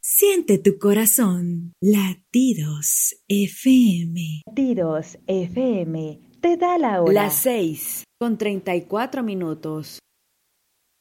Siente tu corazón. Latidos FM. Latidos FM te da la hora. Las 6:34.